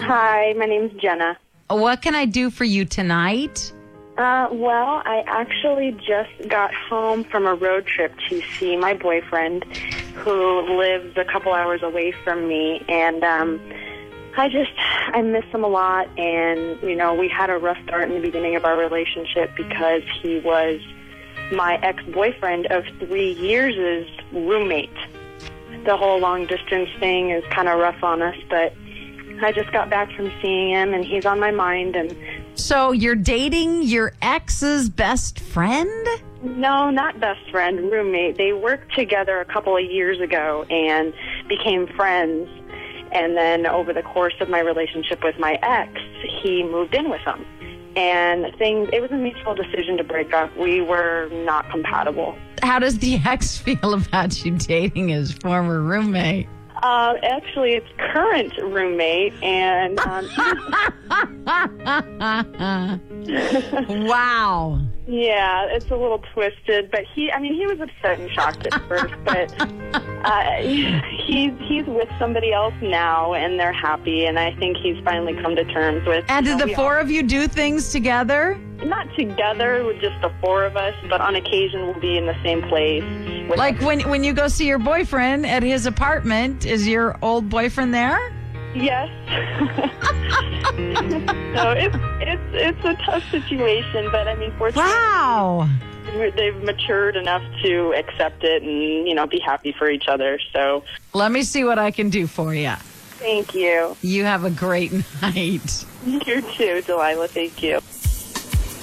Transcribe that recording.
Hi, my name's Jenna. What can I do for you tonight? Well, I actually just got home from a road trip to see my boyfriend, who lives a couple hours away from me, and I miss him a lot, and, we had a rough start in the beginning of our relationship because he was my ex-boyfriend of 3 years' roommate. The whole long-distance thing is kind of rough on us, but I just got back from seeing him, and he's on my mind. And So you're dating your ex's best friend? no, not best friend, roommate. They worked together a couple of years ago and became friends. And then over the course of my relationship with my ex, he moved in with him. And it was a mutual decision to break up. We were not compatible. How does the ex feel about you dating his former roommate? Actually, it's current roommate, and Wow. yeah, it's a little twisted. But he was upset and shocked at first, but he's with somebody else now, and they're happy. And I think he's finally come to terms with. And did the four of you do things together? Not together with just the four of us, but on occasion we'll be in the same place. Like when you go see your boyfriend at his apartment, is your old boyfriend there? Yes. So it's a tough situation, but fortunately, Wow. they've matured enough to accept it and be happy for each other. So Let me see what I can do for you. thank you. You have a great night. You too, Delilah. Thank you.